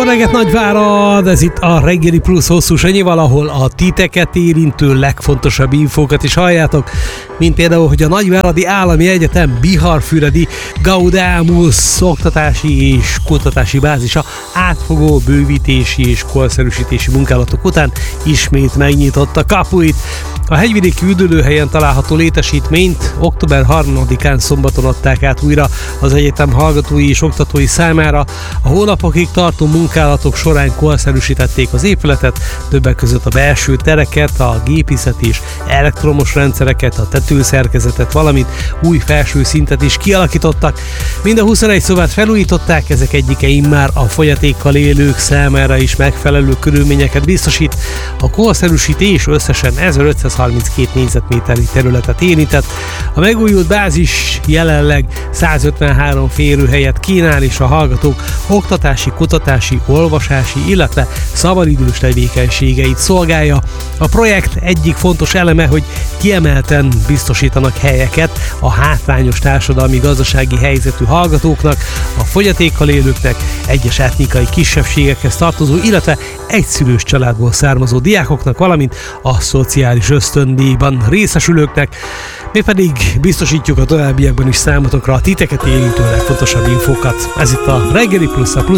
reggelt Nagyvárad, ez itt a Reggeli Plusz hosszú Sanyival, ahol a titeket érintő legfontosabb infókat is halljátok, mint például, hogy a Nagyváradi Állami Egyetem Biharfüredi Gaudeamus oktatási és kutatási bázisa átfogó bővítési és korszerűsítési munkálatok után ismét megnyitotta kapuit. A hegyvidéki üdülőhelyen található létesítményt október 3-án szombaton adták át újra az egyetem hallgatói és oktatói számára. A hónapokig tartó munkálatok során korszerűsítették az épületet, többek között a belső tereket, a gépészeti és elektromos rendszereket, a tetőszerkezetet, valamint új felső szintet is kialakítottak. Mind a 21 szobát felújították, ezek egyike immár a fogyatékkal élők számára is megfelelő körülményeket biztosít. A korszerűsítés összesen 1532 négyzetméternyi területet érintett. A megújult bázis jelenleg 153 férőhelyet kínál, és a hallgatók oktatási, kutatási, olvasási, illetve szabadidős tevékenységeit szolgálja. A projekt egyik fontos eleme, hogy kiemelten biztosítanak helyeket a hátrányos társadalmi-gazdasági helyzetű hallgatóknak, a fogyatékkal élőknek, egyes etnikai kisebbségekhez tartozó, illetve egyszülős családból származó diákoknak, valamint a szociális ösztöndíjban részesülőknek. Mi pedig biztosítjuk a továbbiakban is számotokra a titeket érintő legfontosabb infókat. Ez itt a Reggeli Plusz, a Plusz